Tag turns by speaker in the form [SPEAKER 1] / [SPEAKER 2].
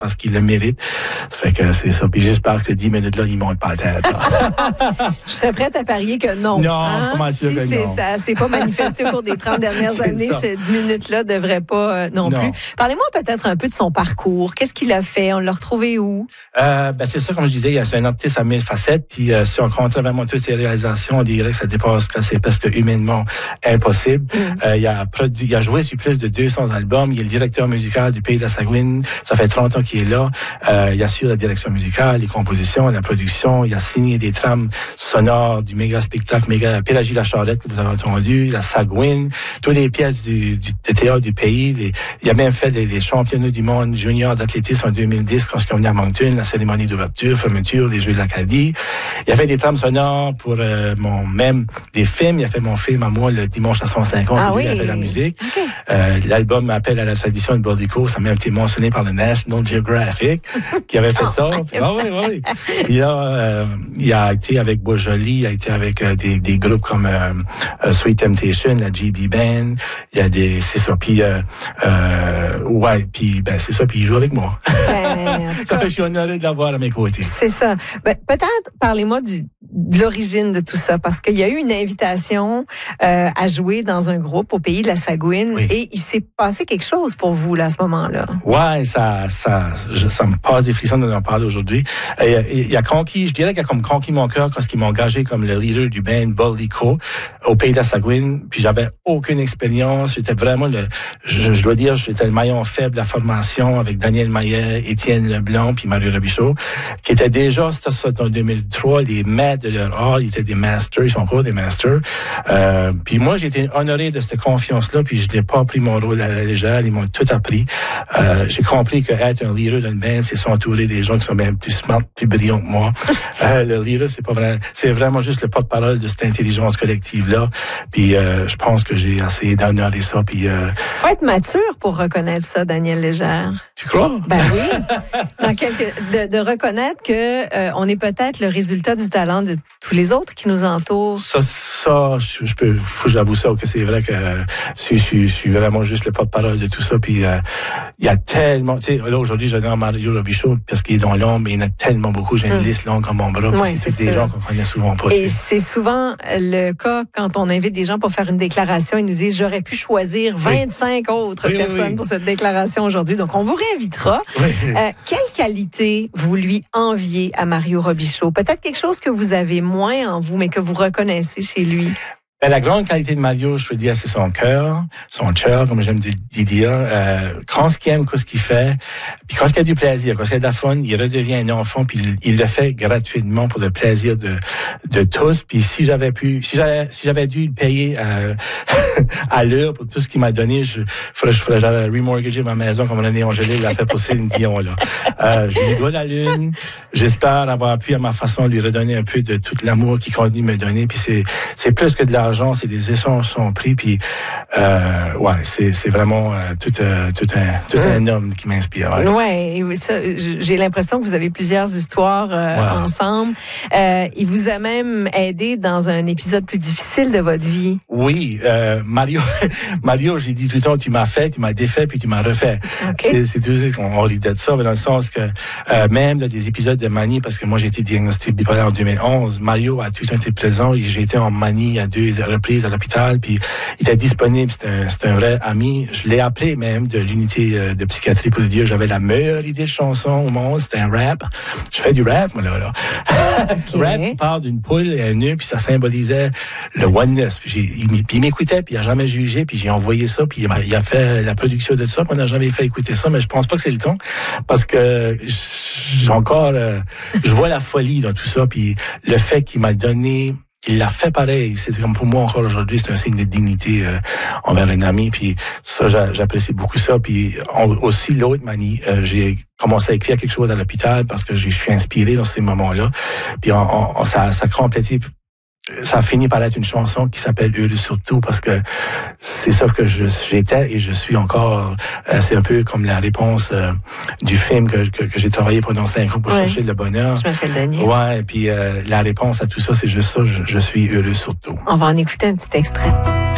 [SPEAKER 1] parce qu'il le mérite. Fait que c'est ça. Puis j'espère que ces 10 minutes-là, ils montent pas à tête.
[SPEAKER 2] Je serais prête à parier que non.
[SPEAKER 1] Non, comment sûr que non.
[SPEAKER 2] Ça s'est pas manifesté au cours des 30 dernières années, ces 10 minutes-là ne devraient pas non plus. Parlez-moi peut-être un peu de son parcours. Qu'est-ce qu'il a fait? On l'a retrouvé où?
[SPEAKER 1] C'est ça, comme je disais, c'est un artiste à 1000 facettes. Puis si on compte vraiment toutes ses réalisations, on dirait que ça dépasse, que c'est presque humainement impossible. Il a joué sur plus de 200 albums. Il est le directeur musical du Pays de la Sagouine. Ça fait 30 ans qu'il est là. Il assure la direction musicale, les compositions, la production. Il a signé des trames sonores du méga spectacle, Pélagie la Charrette que vous avez entendu, la Sagouine, toutes les pièces du théâtre du pays. Il a même fait les championnats du monde junior d'athlétisme en 2010 quand il est venu à Moncton, la cérémonie d'ouverture, fermeture, les Jeux de l'Acadie. Il a fait des trames sonores pour même des films. Il a fait mon film à moi le dimanche à 150. Il a fait la musique. Okay. L'album Appel à la tradition de Bordico, ça a même été mentionné par le National Geographic qui avait fait ça. Oui. Il a été avec Bois-Joli, il a été avec des groupes comme Sweet Temptation, la GB Band. Il y a c'est ça. Puis c'est ça. Puis il joue avec moi. Ça fait que je suis honoré de l'avoir à mes côtés.
[SPEAKER 2] C'est ça. Peut-être parlez-moi de l'origine de tout ça, parce qu'il y a eu une invitation à jouer dans un groupe au Pays de la Sagouine et il s'est passé quelque chose pour vous là, à ce moment-là.
[SPEAKER 1] Ouais, ça me passe des frissons d'en parler aujourd'hui. Il a conquis, je dirais qu'il a comme conquis mon cœur quand il m'a engagé comme le leader du band Bordico au Pays de la Sagouine. Puis j'avais aucune expérience. J'étais vraiment je dois dire, j'étais le maillon faible de la formation avec Daniel Maillet, Étienne Leblanc puis Mario Robichaud, qui étaient déjà, c'était ça, en 2003, les maîtres de leur art. Ils étaient des masters, ils sont encore des masters. Puis moi, j'ai été honoré de cette confiance-là, puis je n'ai pas pris mon rôle à la légère. Ils m'ont tout appris. J'ai compris qu'être un leader d'une band, c'est s'entourer des gens qui sont même plus smart, plus brillants que moi. Le leader, c'est pas vrai. C'est vraiment juste le porte-parole de cette intelligence collective-là. Puis je pense que j'ai essayé d'honorer ça. Puis
[SPEAKER 2] faut être mature pour reconnaître ça, Daniel Légère.
[SPEAKER 1] Tu crois?
[SPEAKER 2] Ben oui. De reconnaître que on est peut-être le résultat du talent de tous les autres qui nous entourent.
[SPEAKER 1] Ça, faut que j'avoue ça, que c'est vrai que je suis vraiment juste le porte-parole de tout ça. Puis il y a tellement, tu sais, là aujourd'hui, j'adore Mario Robichaud parce qu'il est dans l'ombre, mais il y en a tellement beaucoup. J'ai une liste longue comme mon bras.
[SPEAKER 2] Oui,
[SPEAKER 1] c'est des gens qu'on connaît souvent pas.
[SPEAKER 2] Et c'est souvent le cas quand on invite des gens pour faire une déclaration. Ils nous disent, j'aurais pu choisir 25 autres personnes pour cette déclaration aujourd'hui. Donc, on vous réinvitera. Quelle qualité vous lui enviez à Mario Robichaud? Peut-être quelque chose que vous avez moins en vous, mais que vous reconnaissez chez lui.
[SPEAKER 1] La grande qualité de Mario, je veux dire, c'est son cœur, comme j'aime dire. Quand ce qu'il aime, ce qu'il fait, puis quand il a du plaisir, quand il a de la fun, il redevient un enfant, puis il le fait gratuitement pour le plaisir de tous. Puis si j'avais dû le payer à l'heure pour tout ce qu'il m'a donné, je ferais remortgager ma maison comme René Angélil l'a fait pour Céline Dion, là. Je lui dois la lune. J'espère avoir pu à ma façon lui redonner un peu de tout l'amour qu'il continue de me donner. Puis c'est plus que de l'argent, c'est des échanges sont pris. Puis c'est vraiment tout un homme qui m'inspire.
[SPEAKER 2] Ouais, j'ai l'impression que vous avez plusieurs histoires ensemble. Il vous a même aidé dans un épisode plus difficile de votre vie.
[SPEAKER 1] Oui, Mario, j'ai 18 ans, tu m'as défait, puis tu m'as refait. Okay. C'est tout ça qu'on rit de ça, mais dans le sens que même dans des épisodes de manie, parce que moi j'ai été diagnostiqué bipolaire en 2011, Mario a tout le temps été présent. J'ai été en manie à 2 reprises à l'hôpital, puis il était disponible. C'est un vrai ami. Je l'ai appelé même de l'unité de psychiatrie pour lui dire que j'avais la meilleure idée de chanson au monde. C'était un rap. Je fais du rap, moi, là. Okay. Rap qui part d'une poule et un nœud, puis ça symbolisait le oneness. Puis il m'écoutait, puis il a jamais jugé, puis j'ai envoyé ça, puis il a fait la production de ça, puis on n'a jamais fait écouter ça, mais je pense pas que c'est le temps, parce que je vois la folie dans tout ça, puis le fait qu'il m'a donné, il l'a fait pareil. C'est comme pour moi encore aujourd'hui, c'est un signe de dignité envers un ami. Puis ça, j'apprécie beaucoup ça. Puis aussi l'autre manie, j'ai commencé à écrire quelque chose à l'hôpital parce que je suis inspiré dans ces moments-là. Puis ça a complété. Ça a fini par être une chanson qui s'appelle Heureux surtout parce que c'est ça que j'étais et je suis encore. C'est un peu comme la réponse du film que j'ai travaillé pendant 5 ans pour chercher le bonheur.
[SPEAKER 2] Je m'appelle Daniel.
[SPEAKER 1] Ouais, et puis la réponse à tout ça, c'est juste ça. Je suis heureux surtout.
[SPEAKER 2] On va en écouter un petit extrait.